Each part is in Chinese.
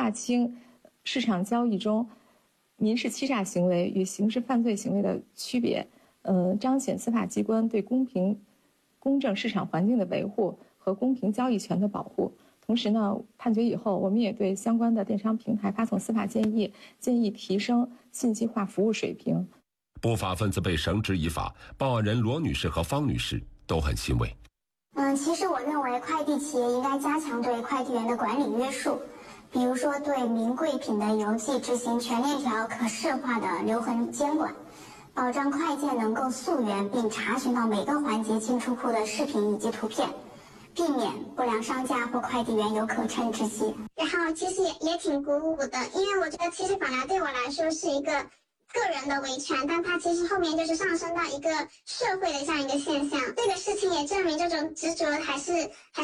划清市场交易中民事欺诈行为与刑事犯罪行为的区别，彰显司法机关对公平、公正市场环境的维护和公平交易权的保护。同时呢，判决以后，我们也对相关的电商平台发送司法建议，建议提升信息化服务水平。 不法分子被绳之以法，报案人罗女士和方女士都很欣慰。 其实我认为快递企业应该加强对快递员的管理约束，比如说对名贵品的邮寄执行全链条可视化的留痕监管，保障快件能够溯源并查询到每个环节进出库的视频以及图片，避免不良商家或快递员有可乘之机。 然后其实也挺鼓舞的，因为我觉得其实本来对我来说是一个个人的维权，但它其实后面就是上升到一个社会的这样一个现象。这个事情也证明这种执着还是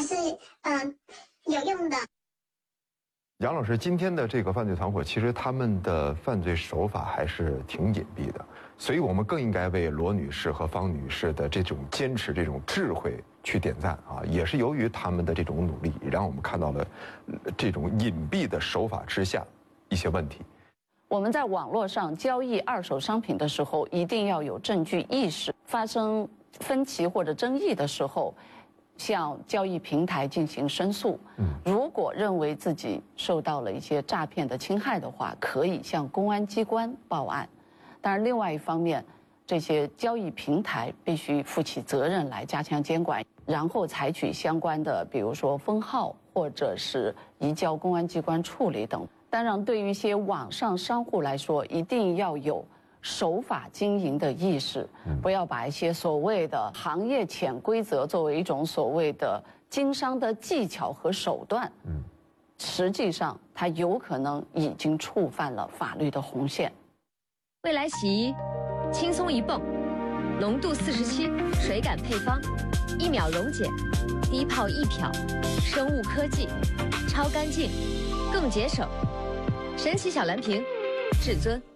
有用的。 杨老师，今天的这个犯罪团伙，其实他们的犯罪手法还是挺隐蔽的，所以我们更应该为罗女士和方女士的这种坚持、这种智慧去点赞啊！也是由于他们的这种努力，让我们看到了这种隐蔽的手法之下一些问题。 我们在网络上交易二手商品的时候，一定要有证据意识。发生分歧或者争议的时候，向交易平台进行申诉。如果认为自己受到了一些诈骗的侵害的话，可以向公安机关报案。当然，另外一方面，这些交易平台必须负起责任来加强监管，然后采取相关的，比如说封号或者是移交公安机关处理等。当然，对于一些网上商户来说，一定要有守法经营的意识，不要把一些所谓的行业潜规则作为一种所谓的经商的技巧和手段。实际上它有可能已经触犯了法律的红线。 未来洗衣，轻松一泵，浓度47，水感配方，1秒溶解，低泡易漂，生物科技，超干净，更节省。神奇小蓝瓶，至尊。